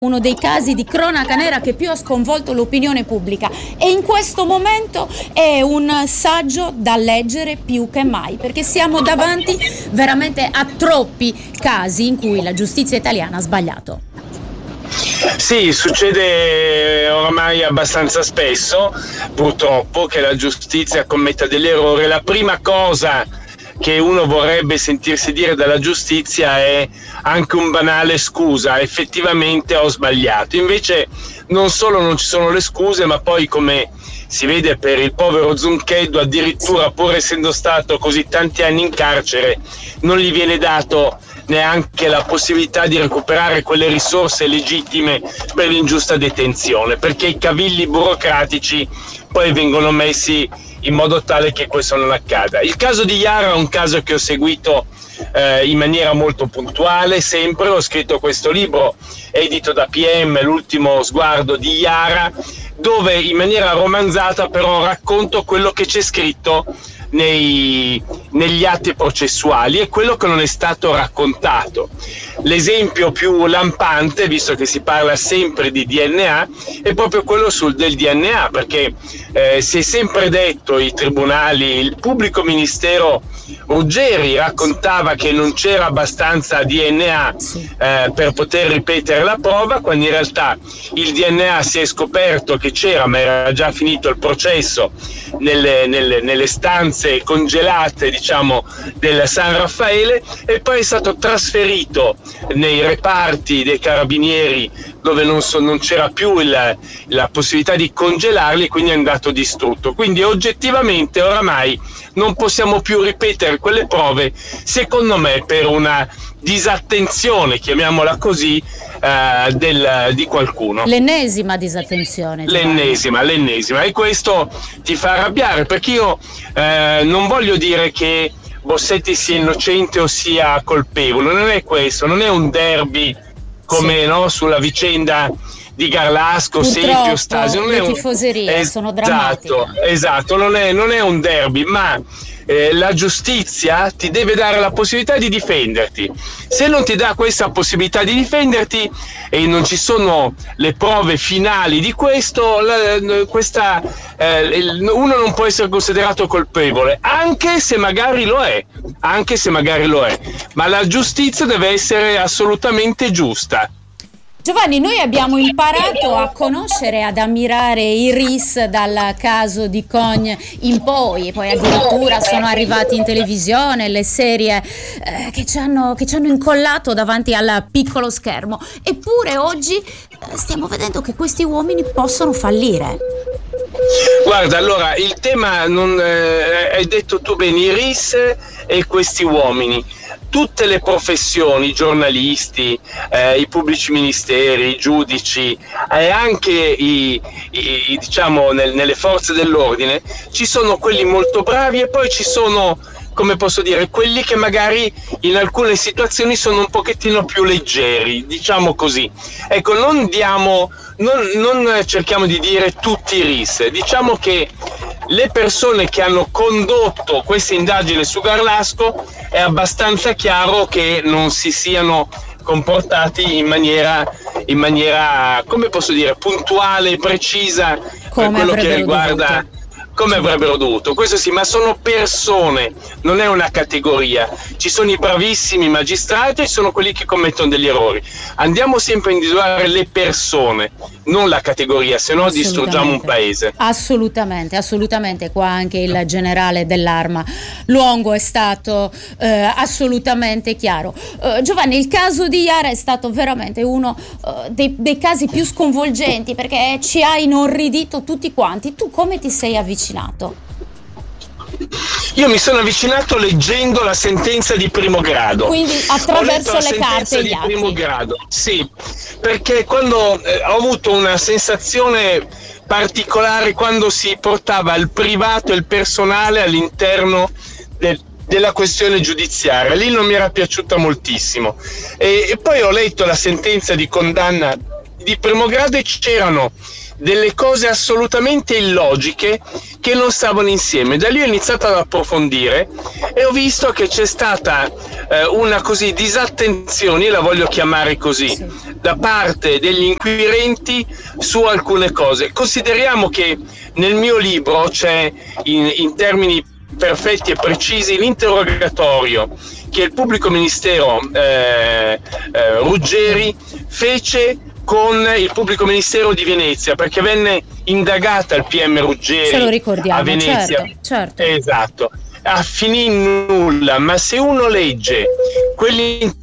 uno dei casi di cronaca nera che più ha sconvolto l'opinione pubblica, e in questo momento è un saggio da leggere più che mai, perché siamo davanti veramente a troppi casi in cui la giustizia italiana ha sbagliato. Sì, succede oramai abbastanza spesso, purtroppo, che la giustizia commetta degli errori. La prima cosa che uno vorrebbe sentirsi dire dalla giustizia è anche un banale scusa, effettivamente ho sbagliato. Invece non solo non ci sono le scuse, ma poi, come si vede per il povero Zuncheddu, addirittura, pur essendo stato così tanti anni in carcere, non gli viene dato neanche la possibilità di recuperare quelle risorse legittime per l'ingiusta detenzione, perché i cavilli burocratici poi vengono messi in modo tale che questo non accada. Il caso di Yara è un caso che ho seguito in maniera molto puntuale, sempre. Ho scritto questo libro edito da PM, L'ultimo sguardo di Yara, dove in maniera romanzata però racconto quello che c'è scritto negli atti processuali e quello che non è stato raccontato. L'esempio più lampante, visto che si parla sempre di DNA, è proprio quello del DNA, perché si è sempre detto, i tribunali, il pubblico ministero Ruggeri raccontava che non c'era abbastanza DNA per poter ripetere la prova, quando in realtà il DNA si è scoperto che c'era, ma era già finito il processo nelle stanze congelate, diciamo, del San Raffaele, e poi è stato trasferito nei reparti dei carabinieri dove non c'era più la possibilità di congelarli, quindi è andato distrutto. Quindi oggettivamente oramai non possiamo più ripetere quelle prove, secondo me, per una disattenzione, chiamiamola così, di qualcuno. L'ennesima disattenzione. L'ennesima, e questo ti fa arrabbiare, perché io non voglio dire che Bossetti sia innocente o sia colpevole, non è questo, non è un derby come sulla vicenda di Garlasco, Sepio, Stasio. Le tifoserie sono drammatiche. Esatto, non è un derby, ma la giustizia ti deve dare la possibilità di difenderti. Se non ti dà questa possibilità di difenderti e non ci sono le prove finali di questo, uno non può essere considerato colpevole, anche se magari lo è, ma la giustizia deve essere assolutamente giusta. Giovanni, noi abbiamo imparato a conoscere, ad ammirare i RIS dal caso di Cogne in poi, e poi addirittura sono arrivati in televisione le serie che ci hanno incollato davanti al piccolo schermo. Eppure oggi stiamo vedendo che questi uomini possono fallire. Guarda, allora, il tema, hai detto tu bene, i RIS e questi uomini. Tutte le professioni, i giornalisti, i pubblici ministeri, i giudici e anche diciamo nelle forze dell'ordine, ci sono quelli molto bravi e poi ci sono, come posso dire, quelli che magari in alcune situazioni sono un pochettino più leggeri, diciamo così. Ecco, non cerchiamo di dire tutti i RIS, diciamo che le persone che hanno condotto questa indagine su Garlasco è abbastanza chiaro che non si siano comportati in maniera, come posso dire, puntuale, precisa, per quello che riguarda come avrebbero dovuto. Questo sì, ma sono persone, non è una categoria. Ci sono i bravissimi magistrati e ci sono quelli che commettono degli errori. Andiamo sempre a individuare le persone, non la categoria, se no distruggiamo un paese. Assolutamente. Qua anche il generale dell'Arma Luongo è stato assolutamente chiaro. Giovanni, il caso di Yara è stato veramente uno dei casi più sconvolgenti, perché ci ha inorridito tutti quanti. Tu come ti sei avvicinato? Io mi sono avvicinato leggendo la sentenza di primo grado. Quindi attraverso le carte e gli atti. Primo grado, sì, perché quando ho avuto una sensazione particolare quando si portava il privato e il personale all'interno della questione giudiziaria, lì non mi era piaciuta moltissimo. E poi ho letto la sentenza di condanna di primo grado e c'erano delle cose assolutamente illogiche che non stavano insieme. Da lì ho iniziato ad approfondire e ho visto che c'è stata una così disattenzione, la voglio chiamare così, da parte degli inquirenti su alcune cose. Consideriamo che nel mio libro c'è in termini perfetti e precisi l'interrogatorio che il pubblico ministero Ruggeri fece con il pubblico ministero di Venezia, perché venne indagata il PM Ruggeri. Ce lo ricordiamo, a Venezia. Certo. Esatto. Finì in nulla, ma se uno legge quelli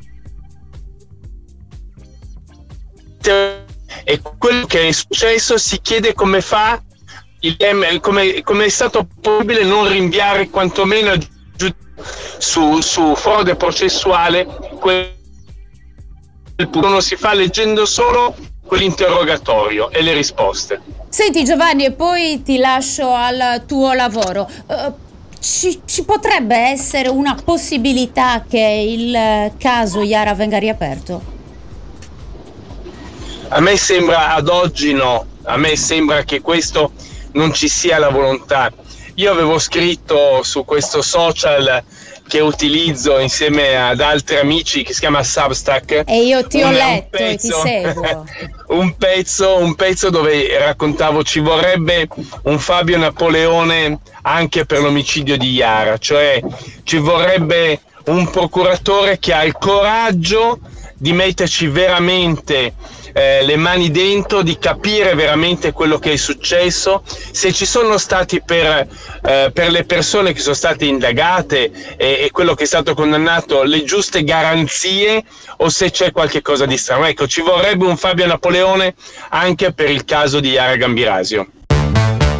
e quello che è successo, si chiede come fa come è stato possibile non rinviare quantomeno su frode processuale. Non si fa leggendo solo quell'interrogatorio e le risposte. Senti Giovanni, e poi ti lascio al tuo lavoro. Ci potrebbe essere una possibilità che il caso Yara venga riaperto? A me sembra, ad oggi no, a me sembra che questo non ci sia la volontà. Io avevo scritto su questo social che utilizzo insieme ad altri amici, che si chiama Substack, e io ti ho letto e ti seguo. un pezzo dove raccontavo ci vorrebbe un Fabio Napoleone anche per l'omicidio di Yara, cioè ci vorrebbe un procuratore che ha il coraggio di metterci veramente le mani dentro, di capire veramente quello che è successo, se ci sono stati per le persone che sono state indagate e quello che è stato condannato le giuste garanzie, o se c'è qualche cosa di strano. Ecco, ci vorrebbe un Fabio Napoleone anche per il caso di Yara Gambirasio.